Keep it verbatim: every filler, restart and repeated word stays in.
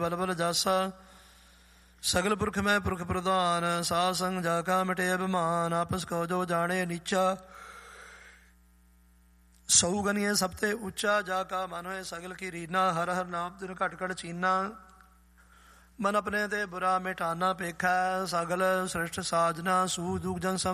ਬਲ ਬਲ ਜਾਸਾ ਸਗਲ ਪੁਰਖ ਮੈਂ ਪੁਰਖ ਪ੍ਰਧਾਨ। ਸਾਧ ਸੰਗ ਜਾ ਕਾ ਮਿਟੇ ਅਭਿਮਾਨ। ਆਪਸ ਕੋ ਜੋ ਜਾਣੇ ਨੀਚਾ ਸਊ ਗਨੀਏ ਸਭ ਤੇ ਉੱਚਾ। ਜਾ ਕਾ ਮਨ ਹੋਏ ਸਗਲ ਕੀ ਰੀਨਾ। ਹਰ ਹਰ ਨਾਮ ਦਿਨ ਘਟ ਘਟ ਚੀਨਾ। ਮਨ ਆਪਣੇ ਤੇ ਬੁਰਾ ਮਿਠਾਨਾ ਪੇਖਾ। ਸਗਲ ਸ੍ਰਿਸ਼ਟ ਸਾਜਨਾ ਸੂ ਦੁਖ ਜਨ ਸਮ